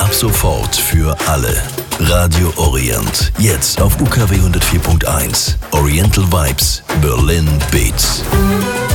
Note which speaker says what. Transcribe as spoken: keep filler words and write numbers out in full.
Speaker 1: Ab sofort für alle. Radio Orient. Jetzt auf U K W hundertvier Punkt eins. Oriental Vibes. Berlin Beats.